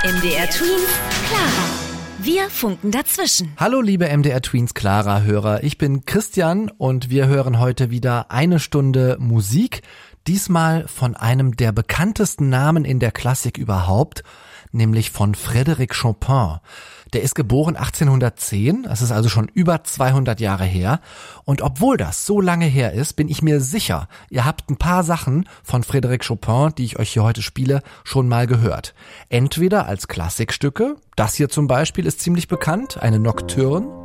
MDR Twins, Clara. Wir funken dazwischen. Hallo liebe MDR Tweens Clara-Hörer, ich bin Christian und wir hören heute wieder eine Stunde Musik. Diesmal von einem der bekanntesten Namen in der Klassik überhaupt, nämlich von Frédéric Chopin. Der ist geboren 1810, das ist also schon über 200 Jahre her. Und obwohl das so lange her ist, bin ich mir sicher, ihr habt ein paar Sachen von Frédéric Chopin, die ich euch hier heute spiele, schon mal gehört. Entweder als Klassikstücke, das hier zum Beispiel ist ziemlich bekannt, eine Nocturne,